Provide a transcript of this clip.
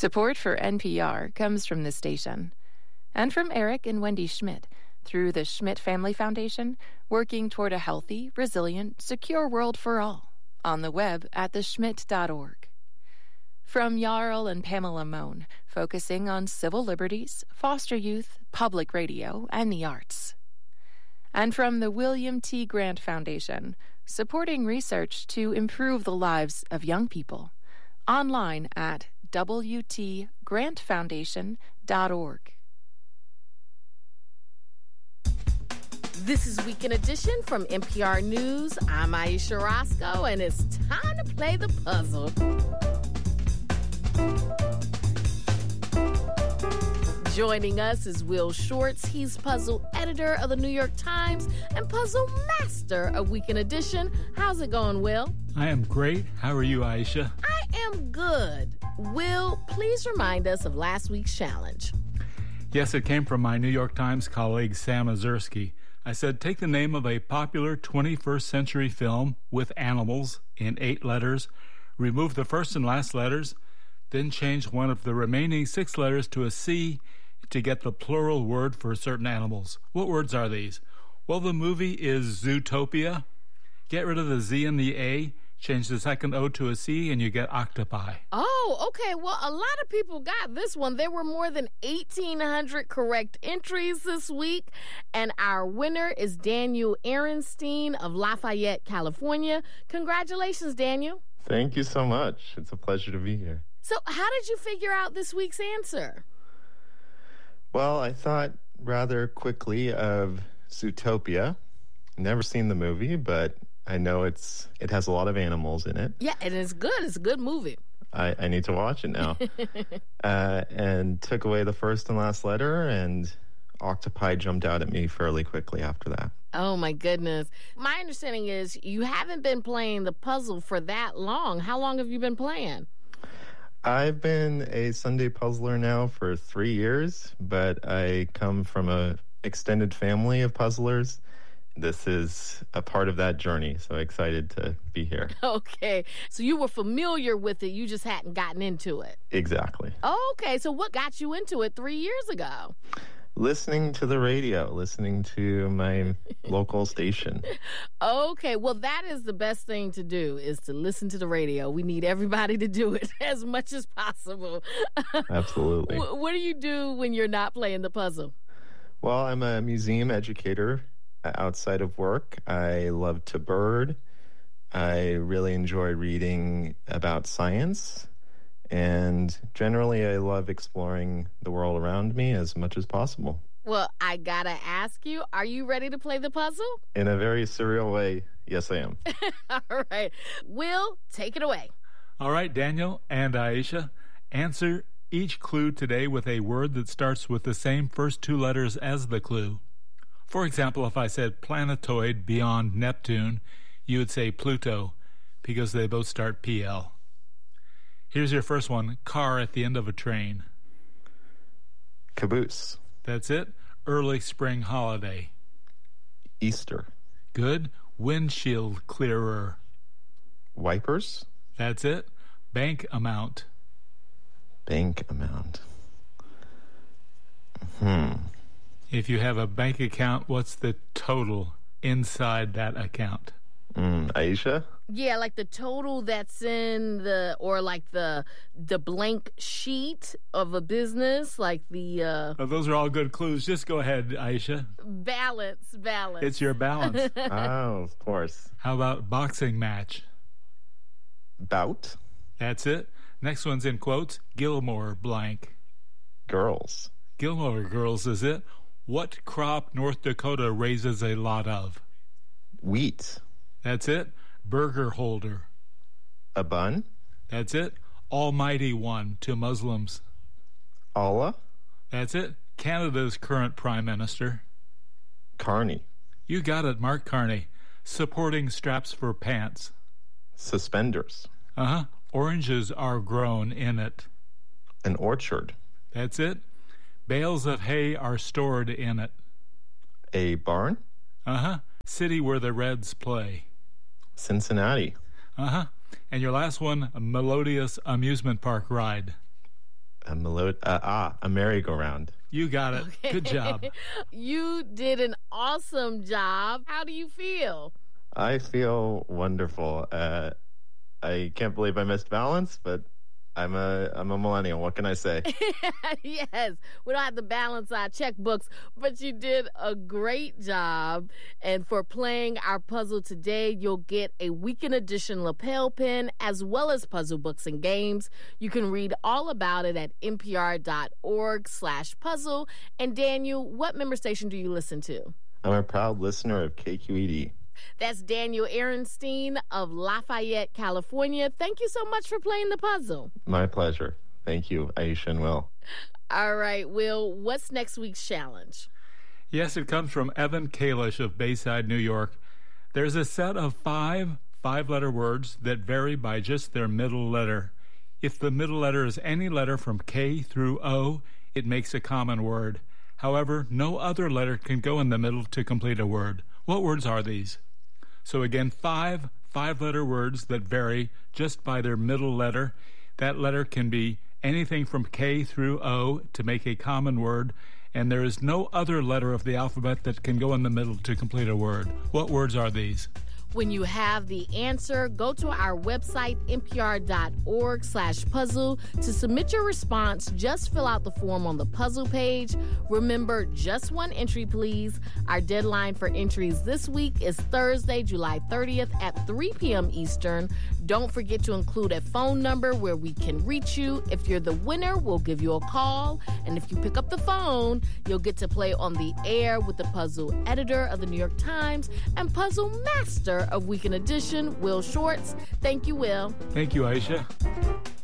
Support for NPR comes from this station and from Eric and Wendy Schmidt through the Schmidt Family Foundation, working toward a healthy, resilient, secure world for all on the web at theschmidt.org. From Jarl and Pamela Mohn, focusing on civil liberties, foster youth, public radio, and the arts. And from the William T. Grant Foundation, supporting research to improve the lives of young people. Online at wtgrantfoundation.org. This is Weekend Edition from NPR News. I'm Aisha Roscoe, and it's time to play the puzzle. Joining us is Will Shortz. He's puzzle editor of the New York Times and puzzle master of Weekend Edition. How's it going, Will? I am great. How are you, Aisha? I am good. Will, please remind us of last week's challenge. Yes, it came from my New York Times colleague, Sam Azursky. I said, take the name of a popular 21st century film with animals in 8 letters, remove the first and last letters, then change one of the remaining 6 letters to a C to get the plural word for certain animals. What words are these? Well, the movie is Zootopia. Get rid of the Z and the A, change the second O to a C, and you get octopi. Oh, okay. Well, a lot of people got this one. There were more than 1,800 correct entries this week, and our winner is Daniel Ehrenstein of Lafayette, California. Congratulations, Daniel. Thank you so much. It's a pleasure to be here. So how did you figure out this week's answer? Well, I thought rather quickly of Zootopia. Never seen the movie, but I know it has a lot of animals in it. Yeah, and it's good. It's a good movie. I need to watch it now. And took away the first and last letter, and octopi jumped out at me fairly quickly after that. Oh, my goodness. My understanding is you haven't been playing the puzzle for that long. How long have you been playing? I've been a Sunday puzzler now for 3 years, but I come from an extended family of puzzlers. This is a part of that journey, so excited to be here. Okay, so you were familiar with it, you just hadn't gotten into it. Exactly. Okay, so what got you into it 3 years ago? Listening to the radio, listening to my local station. Okay, well, that is the best thing to do, is to listen to the radio. We need everybody to do it as much as possible. Absolutely. What do you do when you're not playing the puzzle? Well, I'm a museum educator outside of work. I love to bird. I really enjoy reading about science. And generally, I love exploring the world around me as much as possible. Well, I gotta ask you, are you ready to play the puzzle? In a very surreal way, yes, I am. All right. Will, take it away. All right, Daniel and Aisha, answer each clue today with a word that starts with the same first 2 letters as the clue. For example, if I said planetoid beyond Neptune, you would say Pluto, because they both start PL. Here's your first one, car at the end of a train. Caboose. That's it. Early spring holiday. Easter. Good. Windshield clearer. Wipers. That's it. Bank amount. Bank amount. If you have a bank account, what's the total inside that account? Aisha? Yeah, like the total that's in the, or like the blank sheet of a business, like the... Oh, those are all good clues. Just go ahead, Aisha. Balance. It's your balance. Oh, of course. How about boxing match? Bout. That's it. Next one's in quotes. Gilmore blank. Girls. Gilmore Girls is it. What crop North Dakota raises a lot of? Wheat. That's it. Burger holder. A bun. That's it. Almighty One to Muslims. Allah. That's it. Canada's current Prime Minister. Carney. You got it, Mark Carney. Supporting straps for pants. Suspenders. Oranges are grown in it. An orchard. That's it. Bales of hay are stored in it. A barn. City where the Reds play. Cincinnati. And your last one, a melodious amusement park ride. A merry-go-round. You got it. Okay. Good job. You did an awesome job. How do you feel? I feel wonderful. I can't believe I missed balance, but I'm a millennial. What can I say? Yes, we don't have to balance our checkbooks, but you did a great job. And for playing our puzzle today, you'll get a weekend edition lapel pin as well as puzzle books and games. You can read all about it at npr.org/puzzle. And Daniel, what member station do you listen to? I'm a proud listener of KQED. That's Daniel Ehrenstein of Lafayette, California. Thank you so much for playing the puzzle. My pleasure. Thank you, Aisha and Will. All right, Will, what's next week's challenge? Yes, it comes from Evan Kalish of Bayside, New York. There's a set of five-letter words that vary by just their middle letter. If the middle letter is any letter from K through O, it makes a common word. However, no other letter can go in the middle to complete a word. What words are these? So again, five-letter words that vary just by their middle letter. That letter can be anything from K through O to make a common word, and there is no other letter of the alphabet that can go in the middle to complete a word. What words are these? When you have the answer, go to our website, npr.org/puzzle. To submit your response, just fill out the form on the puzzle page. Remember, just one entry, please. Our deadline for entries this week is Thursday, July 30th at 3 p.m. Eastern. Don't forget to include a phone number where we can reach you. If you're the winner, we'll give you a call. And if you pick up the phone, you'll get to play on the air with the puzzle editor of the New York Times and puzzle master of Weekend Edition, Will Shortz. Thank you, Will. Thank you, Aisha.